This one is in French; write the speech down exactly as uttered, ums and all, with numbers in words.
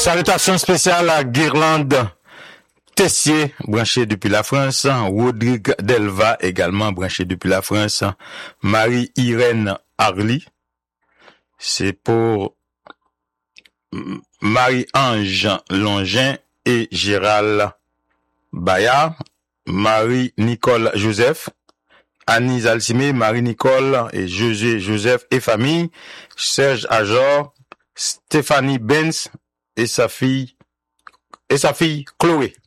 Salutations spéciales à Guirlande Tessier, branché depuis la France, Rodrigue Delva, également branché depuis la France, Marie-Irène Harly, c'est pour Marie-Ange Longin et Gérald Bayard, Marie-Nicole Joseph, Annie Alcimé, Marie-Nicole et José Joseph et famille, Serge Ajor, Stéphanie Benz et sa fille et sa fille Chloé.